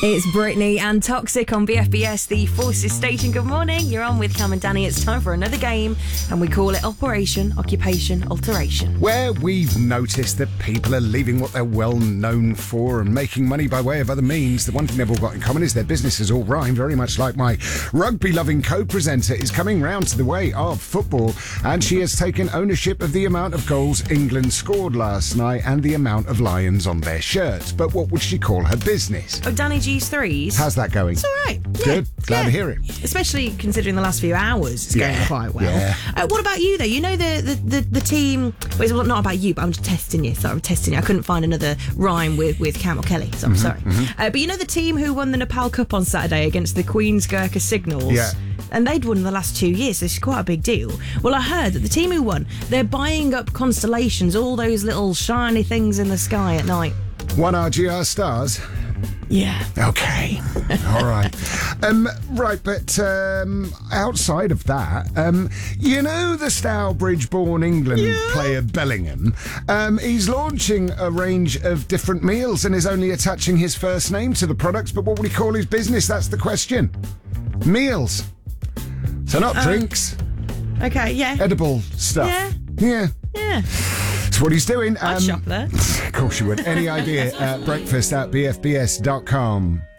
It's Britney and Toxic on BFBS, the Forces Station. Good morning. You're on with Cam and Danny. It's time for another game, and we call it Operation Occupation Alteration. Where we've noticed that people are leaving what they're well known for and making money by way of other means. The one thing they've all got in common is their businesses all rhyme, very much like my rugby-loving co-presenter is coming round to the way of football, and she has taken ownership of the amount of goals England scored last night and the amount of lions on their shirts. But what would she call her business? Oh, Danny G's threes. How's that going? It's all right. Yeah. Good. Glad to hear it. Especially considering the last few hours, it's going quite well. Yeah. What about you, though? You know the team... Well, not about you, but I'm just testing you. Sorry, I'm testing you. I couldn't find another rhyme with Cam or Kelly, so I'm sorry. But you know the team who won the Nepal Cup on Saturday against the Queen's Gurkha Signals? Yeah. And they'd won the last 2 years, so it's quite a big deal. Well, I heard that the team who won, they're buying up constellations, all those little shiny things in the sky at night. 1RGR stars? Yeah. Okay. All right. But outside of that, you know the Stourbridge-born England player Bellingham? He's launching a range of different meals and is only attaching his first name to the products, but what would he call his business? That's the question. Meals. So not drinks. Okay, yeah. Edible stuff. Yeah. That's what he's doing. I'd shop there. Of course you would. Any idea? Breakfast at bfbs.com.